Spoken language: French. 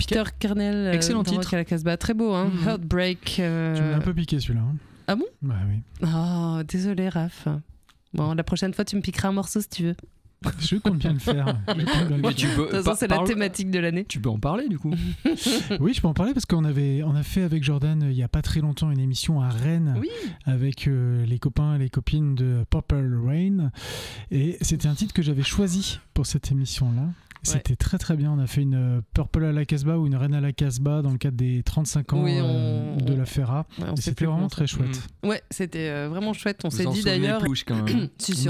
Peter Kernel. Excellent dans titre. Rock à la Casbah. Très beau, hein. Heartbreak. Tu me l'as un peu piqué celui-là. Hein. Ah bon ? Bah oui. Oh, désolé, Raph. Bon, la prochaine fois, tu me piqueras un morceau si tu veux. Je compte bien le faire. Mais tu peux, De toute façon, c'est la thématique de l'année. Tu peux en parler du coup. Oui, je peux en parler parce qu'on a fait avec Jordan il y a pas très longtemps une émission à Rennes Oui. avec les copains et les copines de Purple Rain et c'était un titre que j'avais choisi pour cette émission-là. C'était très très bien. On a fait une Purple à la Casbah ou une Reine à la Casbah dans le cadre des 35 ans de la Ferra. Ouais, et c'était vraiment très chouette. Ouais, c'était vraiment chouette. On Vous s'est en dit souvenez d'ailleurs. plus, quand même. Si,